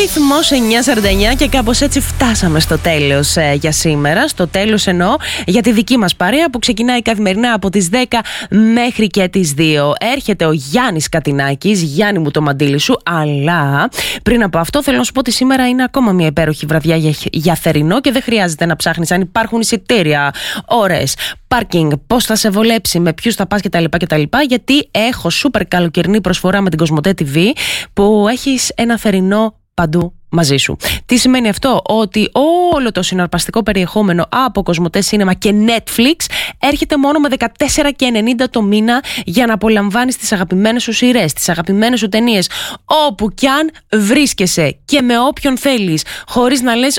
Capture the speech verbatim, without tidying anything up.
Ρυθμός εννιά σαράντα εννιά και κάπως έτσι φτάσαμε στο τέλος ε, για σήμερα. Στο τέλος εννοώ για τη δική μας παρέα που ξεκινάει καθημερινά από τις δέκα μέχρι και τις δύο. Έρχεται ο Γιάννης Κατινάκης. Γιάννη μου, το μαντίλι σου. Αλλά πριν από αυτό θέλω να σου πω ότι σήμερα είναι ακόμα μια υπέροχη βραδιά για, για θερινό και δεν χρειάζεται να ψάχνεις αν υπάρχουν εισιτήρια, ώρες, πάρκινγκ, πώς θα σε βολέψει, με ποιους θα πας κτλ. κτλ. Γιατί έχω σούπερ καλοκαιρινή προσφορά με την Κοσμοτέ τι βι που έχεις ένα θερινό παντού μαζί σου. Τι σημαίνει αυτό? Ότι όλο το συναρπαστικό περιεχόμενο από Κοσμοτέ Σίνεμα και Netflix έρχεται μόνο με δεκατέσσερα και ενενήντα το μήνα για να απολαμβάνεις τις αγαπημένες σου σειρές, τις αγαπημένες σου ταινίες, όπου κι αν βρίσκεσαι και με όποιον θέλεις, χωρίς να λες